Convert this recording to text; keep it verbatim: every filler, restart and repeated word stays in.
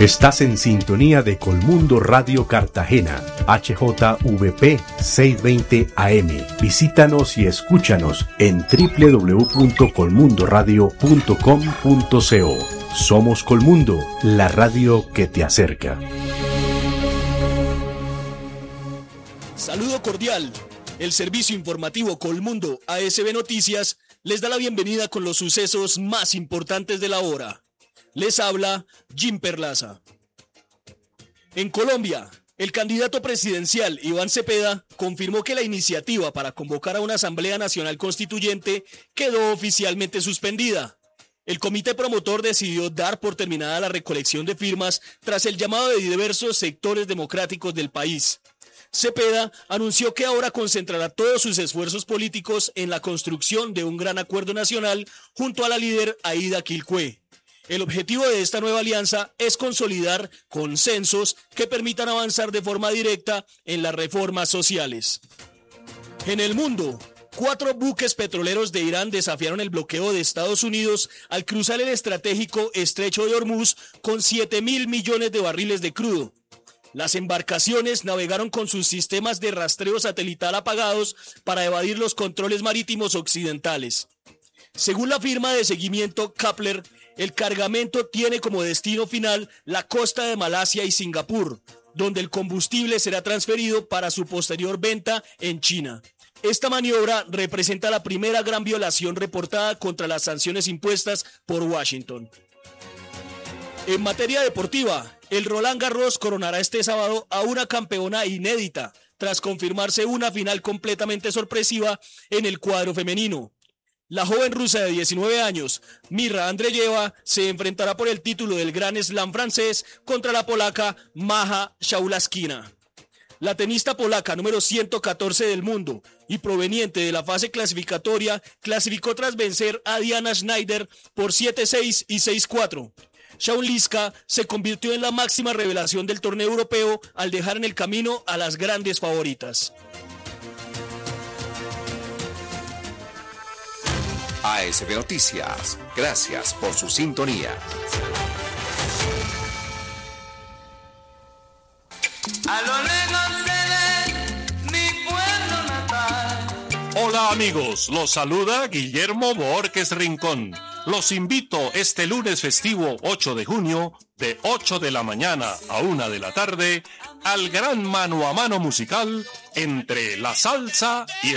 Estás en sintonía de Colmundo Radio Cartagena, H J V P seiscientos veinte A M. Visítanos y escúchanos en doble u doble u doble u punto colmundo radio punto com punto co. Somos Colmundo, la radio que te acerca. Saludo cordial. El servicio informativo Colmundo A S B Noticias les da la bienvenida con los sucesos más importantes de la hora. Les habla Jim Perlaza. En Colombia, el candidato presidencial Iván Cepeda confirmó que la iniciativa para convocar a una Asamblea Nacional Constituyente quedó oficialmente suspendida. El comité promotor decidió dar por terminada la recolección de firmas tras el llamado de diversos sectores democráticos del país. Cepeda anunció que ahora concentrará todos sus esfuerzos políticos en la construcción de un gran acuerdo nacional junto a la líder Aida Quilcue. El objetivo de esta nueva alianza es consolidar consensos que permitan avanzar de forma directa en las reformas sociales. En el mundo, cuatro buques petroleros de Irán desafiaron el bloqueo de Estados Unidos al cruzar el estratégico Estrecho de Hormuz con siete mil millones de barriles de crudo. Las embarcaciones navegaron con sus sistemas de rastreo satelital apagados para evadir los controles marítimos occidentales. Según la firma de seguimiento Kepler, el cargamento tiene como destino final la costa de Malasia y Singapur, donde el combustible será transferido para su posterior venta en China. Esta maniobra representa la primera gran violación reportada contra las sanciones impuestas por Washington. En materia deportiva, el Roland Garros coronará este sábado a una campeona inédita, tras confirmarse una final completamente sorpresiva en el cuadro femenino. La joven rusa de diecinueve años, Mirra Andreyeva, se enfrentará por el título del Grand Slam francés contra la polaca Maja Shaulaskina. La tenista polaca número ciento catorce del mundo y proveniente de la fase clasificatoria clasificó tras vencer a Diana Schneider por siete seis y seis cuatro. Shaulska se convirtió en la máxima revelación del torneo europeo al dejar en el camino a las grandes favoritas. A S B Noticias, gracias por su sintonía. A lo lejos se ve mi pueblo natal. Hola amigos, los saluda Guillermo Borges Rincón. Los invito este lunes festivo ocho de junio, de ocho de la mañana a una de la tarde, al gran mano a mano musical entre la salsa y el